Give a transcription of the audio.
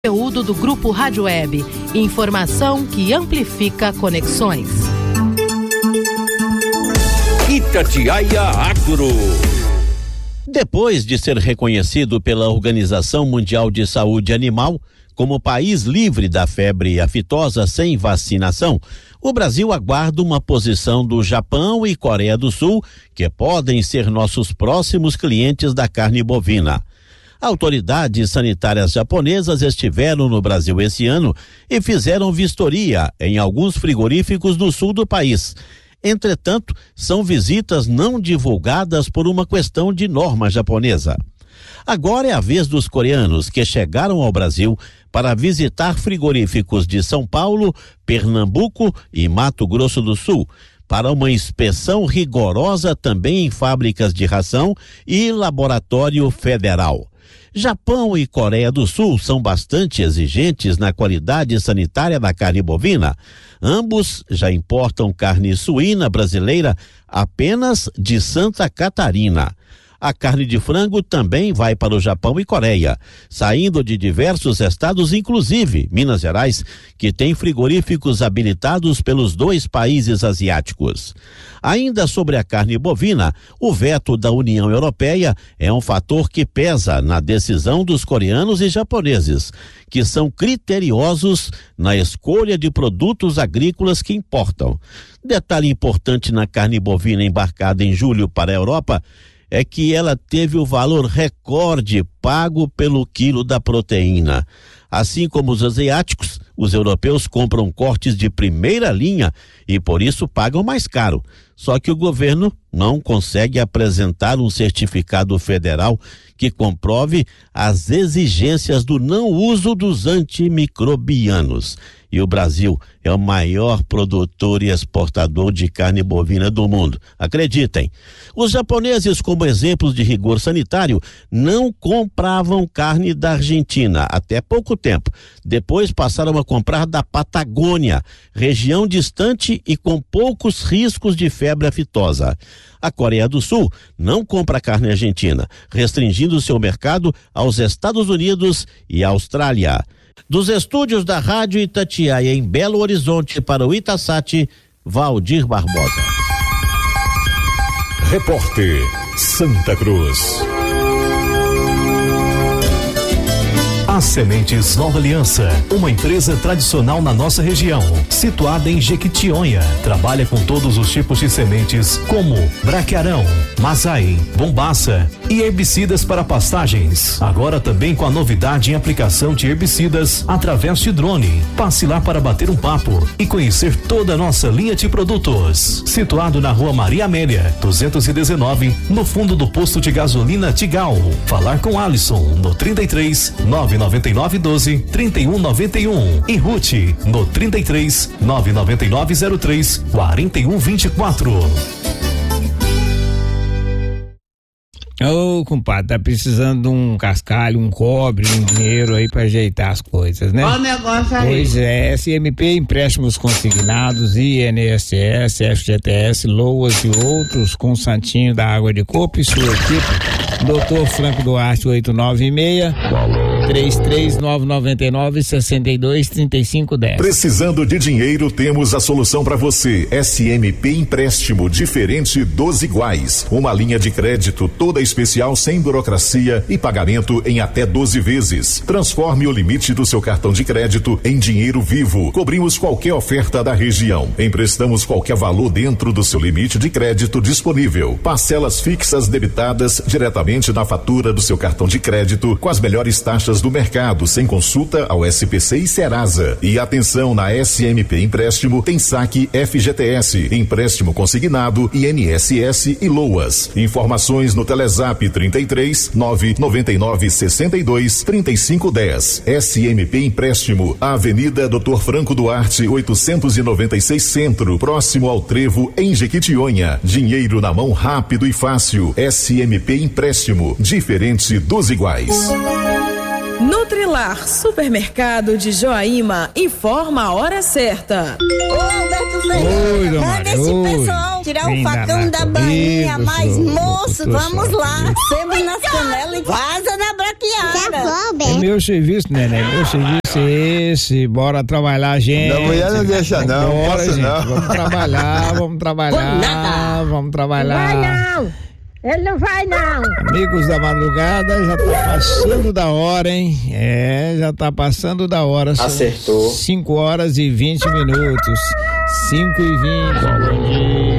Conteúdo do Grupo Rádio Web. Informação que amplifica conexões. Itatiaia Agro. Depois de ser reconhecido pela Organização Mundial de Saúde Animal como país livre da febre aftosa sem vacinação, o Brasil aguarda uma posição do Japão e Coreia do Sul, que podem ser nossos próximos clientes da carne bovina. Autoridades sanitárias japonesas estiveram no Brasil esse ano e fizeram vistoria em alguns frigoríficos do sul do país. Entretanto, são visitas não divulgadas por uma questão de norma japonesa. Agora é a vez dos coreanos que chegaram ao Brasil para visitar frigoríficos de São Paulo, Pernambuco e Mato Grosso do Sul, para uma inspeção rigorosa também em fábricas de ração e laboratório federal. Japão e Coreia do Sul são bastante exigentes na qualidade sanitária da carne bovina. Ambos já importam carne suína brasileira apenas de Santa Catarina. A carne de frango também vai para o Japão e Coreia, saindo de diversos estados, inclusive Minas Gerais, que tem frigoríficos habilitados pelos dois países asiáticos. Ainda sobre a carne bovina, o veto da União Europeia é um fator que pesa na decisão dos coreanos e japoneses, que são criteriosos na escolha de produtos agrícolas que importam. Detalhe importante na carne bovina embarcada em julho para a Europa é que ela teve o valor recorde pago pelo quilo da proteína. Assim como os asiáticos, os europeus compram cortes de primeira linha e por isso pagam mais caro. Só que o governo não consegue apresentar um certificado federal que comprove as exigências do não uso dos antimicrobianos. E o Brasil é o maior produtor e exportador de carne bovina do mundo. Acreditem. Os japoneses, como exemplos de rigor sanitário, não compravam carne da Argentina até pouco tempo. Depois passaram a comprar da Patagônia, região distante e com poucos riscos de febre aftosa. A Coreia do Sul não compra carne argentina, restringindo seu mercado aos Estados Unidos e Austrália. Dos estúdios da Rádio Itatiaia em Belo Horizonte para o Itasat, Valdir Barbosa. Repórter Santa Cruz. As Sementes Nova Aliança, uma empresa tradicional na nossa região, situada em Jequitinhonha, trabalha com todos os tipos de sementes como braquiarão, mazai, bombaça e herbicidas para pastagens. Agora também com a novidade em aplicação de herbicidas através de drone. Passe lá para bater um papo e conhecer toda a nossa linha de produtos. Situado na Rua Maria Amélia, 219, no fundo do posto de gasolina Tigal. Falar com Alisson no 33 999 12 31 91 e Ruth no 33 999 03 41 24. Ô, compadre, tá precisando de um cascalho, um cobre, um dinheiro aí pra ajeitar as coisas, né? Olha o negócio aí. Pois é, SMP, empréstimos consignados, INSS, FGTS, LOAS e outros com o santinho da água de coco e sua equipe. Dr. Franco Duarte, 896 33999-623510. Precisando de dinheiro, temos a solução para você. SMP Empréstimo, diferente dos iguais. Uma linha de crédito toda especial, sem burocracia e pagamento em até 12 vezes. Transforme o limite do seu cartão de crédito em dinheiro vivo. Cobrimos qualquer oferta da região. Emprestamos qualquer valor dentro do seu limite de crédito disponível. Parcelas fixas debitadas diretamente na fatura do seu cartão de crédito com as melhores taxas do mercado, sem consulta ao SPC e Serasa. E atenção, na SMP Empréstimo tem saque FGTS, empréstimo consignado, INSS e LOAS. Informações no Telezap 33 999 62 3510. SMP Empréstimo, Avenida Dr. Franco Duarte 896 Centro, próximo ao Trevo, em Jequitinhonha. Dinheiro na mão rápido e fácil. SMP Empréstimo, diferente dos iguais. Nutrilar, supermercado de Joaíma, informa a hora certa. Ô, Alberto Fernandes, manda esse pessoal tirar o facão da bainha, mas moço, vamos lá. Semos nas canelas e vaza na braquiara. É meu serviço, neném, meu serviço é esse, bora trabalhar, gente. Não, mulher não deixa não, bora, posso gente, não. Vamos trabalhar, vamos trabalhar. Vai não. Ele não vai, não. Amigos da madrugada, já tá passando da hora, hein? Já tá passando da hora. Acertou. 5 horas e 20 minutos. 5:20.